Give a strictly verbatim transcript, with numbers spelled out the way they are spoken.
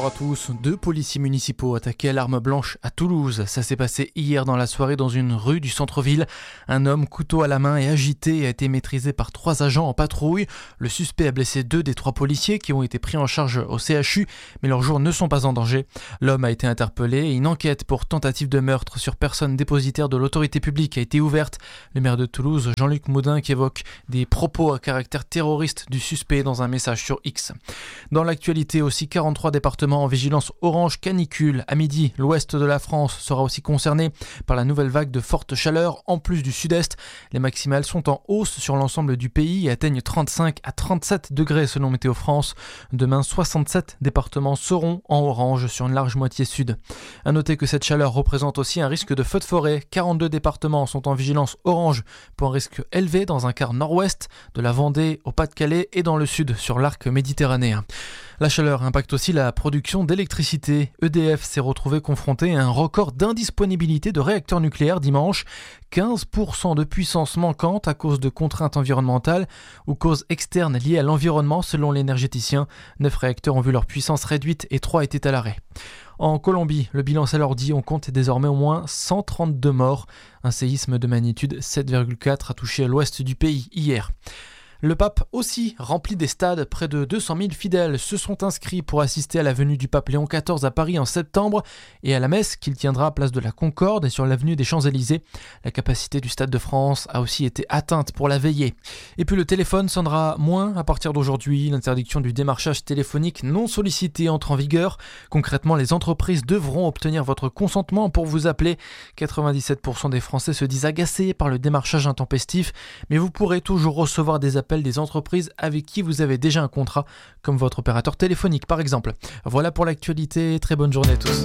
bonjour à tous. Deux policiers municipaux attaqués à l'arme blanche à Toulouse. Ça s'est passé hier dans la soirée dans une rue du centre-ville. Un homme, couteau à la main et agité, a été maîtrisé par trois agents en patrouille. Le suspect a blessé deux des trois policiers qui ont été pris en charge au C H U, mais leurs jours ne sont pas en danger. L'homme a été interpellé et une enquête pour tentative de meurtre sur personne dépositaire de l'autorité publique a été ouverte. Le maire de Toulouse, Jean-Luc Moudin, qui évoque des propos à caractère terroriste du suspect dans un message sur X. Dans l'actualité aussi, quarante-trois départements en vigilance orange canicule. À midi, l'ouest de la France sera aussi concerné par la nouvelle vague de forte chaleur en plus du sud-est. Les maximales sont en hausse sur l'ensemble du pays et atteignent trente-cinq à trente-sept degrés selon Météo France. Demain, soixante-sept départements seront en orange sur une large moitié sud. À noter que cette chaleur représente aussi un risque de feu de forêt. quarante-deux départements sont en vigilance orange pour un risque élevé dans un quart nord-ouest, de la Vendée au Pas-de-Calais et dans le sud sur l'arc méditerranéen. La chaleur impacte aussi la production d'électricité. E D F s'est retrouvé confronté à un record d'indisponibilité de réacteurs nucléaires dimanche. quinze pour cent de puissance manquante à cause de contraintes environnementales ou causes externes liées à l'environnement selon l'énergéticien. Neuf réacteurs ont vu leur puissance réduite et trois étaient à l'arrêt. En Colombie, le bilan s'alourdit, on compte désormais au moins cent trente-deux morts. Un séisme de magnitude sept virgule quatre a touché l'ouest du pays hier. Le pape aussi remplit des stades. Près de deux cent mille fidèles se sont inscrits pour assister à la venue du pape Léon quatorze à Paris en septembre et à la messe qu'il tiendra à place de la Concorde et sur l'avenue des Champs-Élysées. La capacité du Stade de France a aussi été atteinte pour la veillée. Et puis le téléphone sonnera moins à partir d'aujourd'hui. L'interdiction du démarchage téléphonique non sollicité entre en vigueur. Concrètement, les entreprises devront obtenir votre consentement pour vous appeler. quatre-vingt-dix-sept pour cent des Français se disent agacés par le démarchage intempestif, mais vous pourrez toujours recevoir des appels des entreprises avec qui vous avez déjà un contrat, comme votre opérateur téléphonique par exemple. Voilà pour l'actualité, très bonne journée à tous.